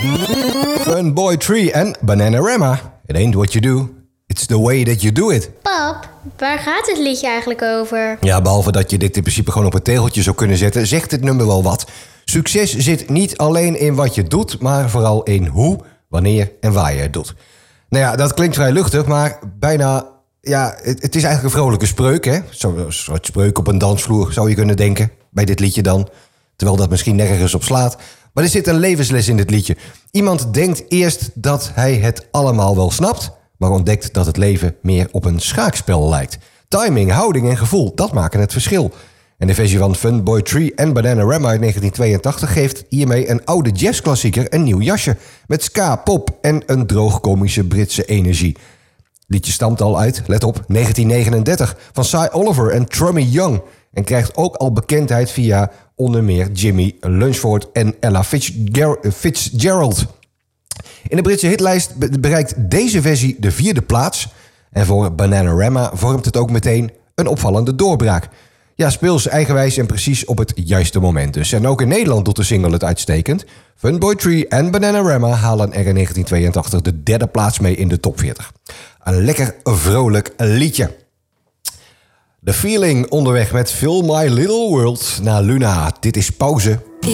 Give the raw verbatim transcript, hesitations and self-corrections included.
Funboy Tree en Bananarama. It ain't what you do, it's the way that you do it. Pap, waar gaat het liedje eigenlijk over? Ja, behalve dat je dit in principe gewoon op een tegeltje zou kunnen zetten, zegt het nummer wel wat. Succes zit niet alleen in wat je doet, maar vooral in hoe, wanneer en waar je het doet. Nou ja, dat klinkt vrij luchtig, maar bijna... Ja, het, het is eigenlijk een vrolijke spreuk, hè? Zo'n soort spreuk op een dansvloer, zou je kunnen denken. Bij dit liedje dan. Terwijl dat misschien nergens op slaat. Maar er zit een levensles in dit liedje. Iemand denkt eerst dat hij het allemaal wel snapt, maar ontdekt dat het leven meer op een schaakspel lijkt. Timing, houding en gevoel, dat maken het verschil. En de versie van Funboy Tree en Bananarama uit negentien tweeëntachtig... geeft hiermee een oude jazzklassieker een nieuw jasje. Met ska, pop en een droogkomische Britse energie. Het liedje stamt al uit, let op, negentien negenendertig... van Cy Oliver en Trummy Young... en krijgt ook al bekendheid via onder meer Jimmy Lunceford en Ella Fitzger- Fitzgerald. In de Britse hitlijst bereikt deze versie de vierde plaats... en voor Bananarama vormt het ook meteen een opvallende doorbraak. Ja, speels eigenwijs en precies op het juiste moment dus. En ook in Nederland doet de single het uitstekend. Funboy Tree en Bananarama halen er in negentien tweeëntachtig de derde plaats mee in de top veertig. Een lekker vrolijk liedje. The Feeling onderweg met Fill My Little World naar Luna. Dit is Pauze.